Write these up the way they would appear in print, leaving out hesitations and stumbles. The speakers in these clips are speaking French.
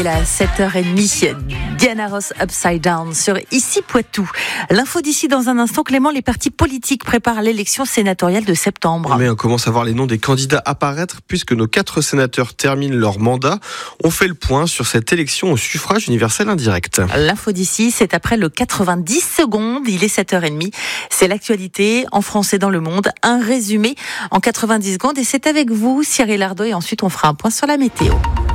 À 7h30, Diana Ross Upside Down sur Ici Poitou. L'info d'ici dans un instant. Clément, les partis politiques préparent l'élection sénatoriale de septembre. Mais on commence à voir les noms des candidats apparaître puisque nos 4 sénateurs terminent leur mandat. On fait le point sur cette élection au suffrage universel indirect. L'info d'ici, c'est après le 90 secondes. Il est 7h30. C'est l'actualité en France et dans le monde. Un résumé en 90 secondes. Et c'est avec vous, Cyril Ardo. Et ensuite, on fera un point sur la météo.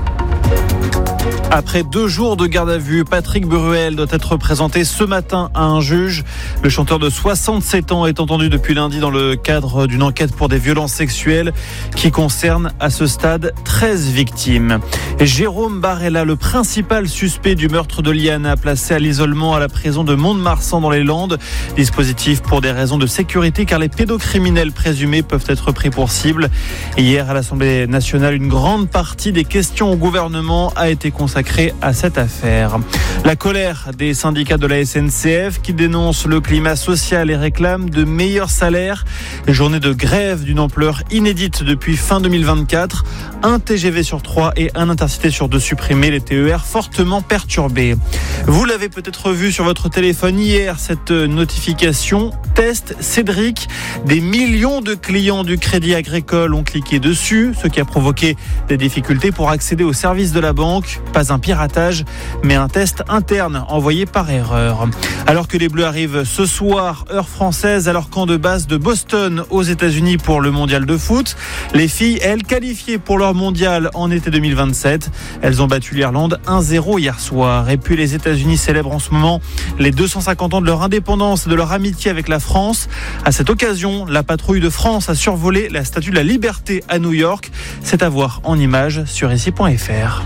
Après 2 jours de garde à vue, Patrick Bruel doit être présenté ce matin à un juge. Le chanteur de 67 ans est entendu depuis lundi dans le cadre d'une enquête pour des violences sexuelles qui concerne à ce stade 13 victimes. Et Jérôme Barella, le principal suspect du meurtre de Liana, placé à l'isolement à la prison de Mont-de-Marsan dans les Landes. Dispositif pour des raisons de sécurité car les pédocriminels présumés peuvent être pris pour cible. Hier à l'Assemblée nationale, une grande partie des questions au gouvernement a été consacrée à cette affaire. La colère des syndicats de la SNCF qui dénoncent le climat social et réclament de meilleurs salaires. Les journées de grève d'une ampleur inédite depuis fin 2024. Un TGV sur 3 et un Intercité sur 2 supprimés, les TER fortement perturbés. Vous l'avez peut-être vu sur votre téléphone hier, cette notification test Cédric. Des millions de clients du Crédit Agricole ont cliqué dessus, ce qui a provoqué des difficultés pour accéder au service de la banque. Pas un piratage, mais un test interne envoyé par erreur. Alors que les Bleus arrivent ce soir, heure française, à leur camp de base de Boston aux États-Unis pour le mondial de foot. Les filles, elles, qualifiées pour leur mondial en été 2027. Elles ont battu l'Irlande 1-0 hier soir. Et puis les États-Unis célèbrent en ce moment les 250 ans de leur indépendance et de leur amitié avec la France. À cette occasion, la patrouille de France a survolé la Statue de la Liberté à New York. C'est à voir en images sur ici.fr.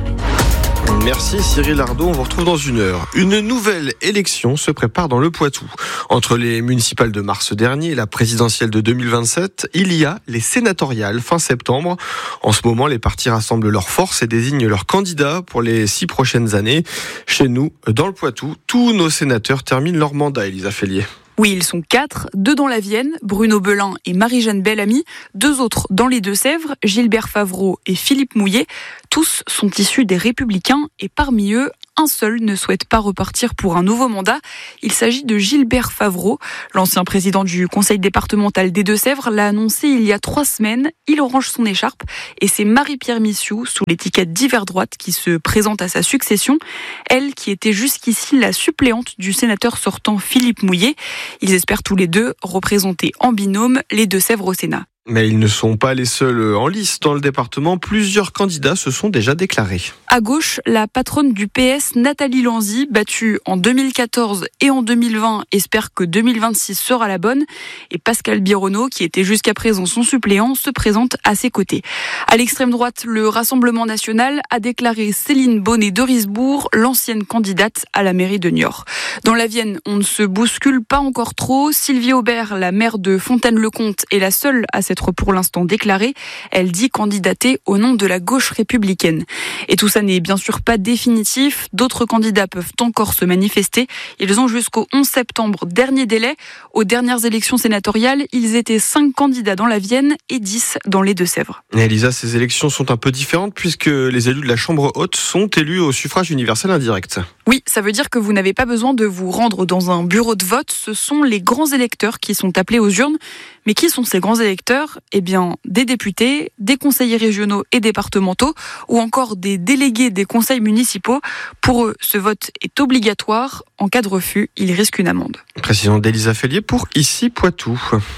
Merci Cyril Ardo, on vous retrouve dans une heure. Une nouvelle élection se prépare dans le Poitou. Entre les municipales de mars dernier et la présidentielle de 2027, il y a les sénatoriales fin septembre. En ce moment, les partis rassemblent leurs forces et désignent leurs candidats pour les 6 prochaines années. Chez nous, dans le Poitou, tous nos sénateurs terminent leur mandat, Elisa Fellier. Oui, ils sont 4, 2 dans la Vienne, Bruno Belin et Marie-Jeanne Bellamy, 2 autres dans les Deux-Sèvres, Gilbert Favreau et Philippe Mouillet. Tous sont issus des Républicains et parmi eux, un seul ne souhaite pas repartir pour un nouveau mandat. Il s'agit de Gilbert Favreau. L'ancien président du conseil départemental des Deux-Sèvres l'a annoncé il y a 3 semaines. Il range son écharpe et c'est Marie-Pierre Missiou, sous l'étiquette d'Hiver Droite, qui se présente à sa succession. Elle qui était jusqu'ici la suppléante du sénateur sortant Philippe Mouillet. Ils espèrent tous les deux représenter en binôme les Deux-Sèvres au Sénat. Mais ils ne sont pas les seuls en lice dans le département. Plusieurs candidats se sont déjà déclarés. À gauche, la patronne du PS, Nathalie Lanzy, battue en 2014 et en 2020, espère que 2026 sera la bonne. Et Pascal Bironneau, qui était jusqu'à présent son suppléant, se présente à ses côtés. À l'extrême droite, le Rassemblement national a déclaré Céline Bonnet de Risbourg, l'ancienne candidate à la mairie de Niort. Dans la Vienne, on ne se bouscule pas encore trop. Sylvie Aubert, la maire de Fontaine-le-Comte, est la seule à s'être pour l'instant déclarée. Elle dit candidater au nom de la gauche républicaine. Et tout ça n'est bien sûr pas définitif. D'autres candidats peuvent encore se manifester. Ils ont jusqu'au 11 septembre, dernier délai. Aux dernières élections sénatoriales, ils étaient 5 candidats dans la Vienne et 10 dans les Deux-Sèvres. Et Elisa, ces élections sont un peu différentes puisque les élus de la Chambre haute sont élus au suffrage universel indirect. Oui, ça veut dire que vous n'avez pas besoin de vous rendre dans un bureau de vote. Ce sont les grands électeurs qui sont appelés aux urnes. Mais qui sont ces grands électeurs ? Eh bien, des députés, des conseillers régionaux et départementaux, ou encore des délégués des conseils municipaux. Pour eux, ce vote est obligatoire. En cas de refus, ils risquent une amende. Précision d'Elisa Fellier pour Ici Poitou.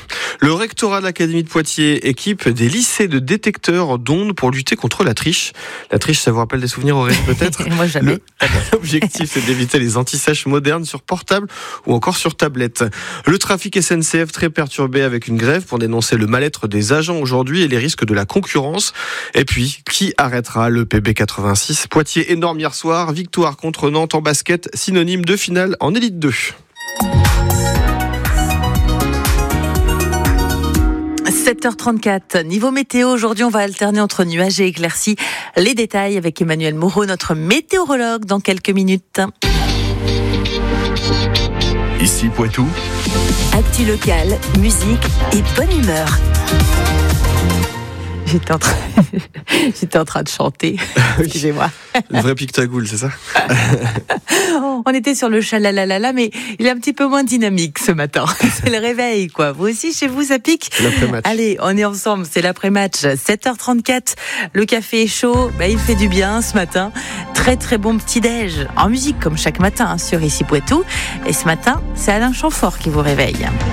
Le rectorat de l'Académie de Poitiers équipe des lycées de détecteurs d'ondes pour lutter contre la triche. La triche, ça vous rappelle des souvenirs au risque peut-être ? Moi, jamais. L'objectif, c'est d'éviter les anti-sèches modernes sur portable ou encore sur tablette. Le trafic SNCF très perturbé avec une grève pour dénoncer le mal-être des agents aujourd'hui et les risques de la concurrence. Et puis, qui arrêtera le PB86 ? Poitiers énorme hier soir, victoire contre Nantes en basket, synonyme de finale en Élite 2. 7h34, niveau météo, aujourd'hui on va alterner entre nuages et éclaircies. Les détails avec Emmanuel Moreau, notre météorologue, dans quelques minutes. Ici Poitou. Actu locale, musique et bonne humeur. J'étais en train de chanter. Excusez-moi. Une vraie pictagoule, c'est ça? On était sur le chalalala, mais il est un petit peu moins dynamique ce matin. C'est le réveil, quoi. Vous aussi, chez vous, ça pique? C'est l'après-match. Allez, on est ensemble, c'est l'après-match. 7h34, le café est chaud, il fait du bien ce matin. Très très bon petit-déj, en musique comme chaque matin sur Ici Poitou. Et ce matin, c'est Alain Chamfort qui vous réveille.